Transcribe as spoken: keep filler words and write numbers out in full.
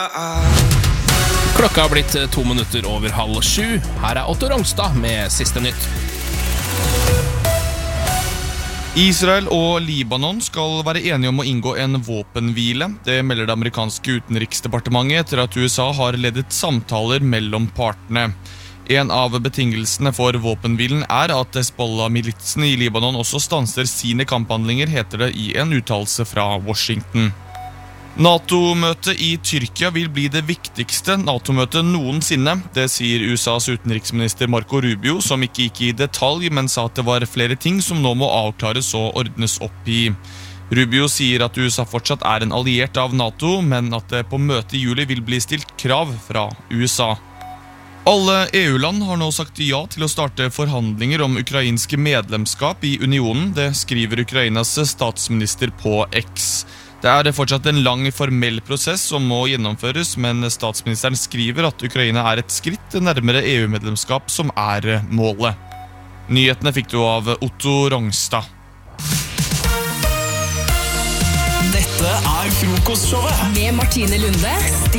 Klokka har blitt to minutter over halv sju. Her er Otto Rongstad med siste nytt. Israel og Libanon skal være enige om å inngå en våpenhvile. Det melder det amerikanske utenriksdepartementet etter at U S A har ledet samtaler mellom partene. En av betingelsene for våpenhvilen er at Hezbollah-militsen i Libanon også stanser sine kamphandlinger, heter det i en uttalelse fra Washington. NATO-møtet i Tyrkia vil bli det viktigste NATO-møtet noensinne. Det sier U S A's utenriksminister Marco Rubio, som ikke gikk i detalj, men sa at det var flere ting som nå må avklares og ordnes opp i. Rubio sier at U S A fortsatt er en alliert av NATO, men at det på møtet i juli vil bli stilt krav fra U S A. Alle E U-land har nå sagt ja til å starte forhandlinger om ukrainske medlemskap i unionen. Det skriver Ukrainas statsminister på X. Det er fortsatt en lang formell prosess som må gjennomføres, men statsministeren skriver at Ukraina er et skritt nærmere E U-medlemskap som er målet. Nyhetene fikk du av Otto Rongstad. Dette er Frokostshowet med Martine Lunde, Stig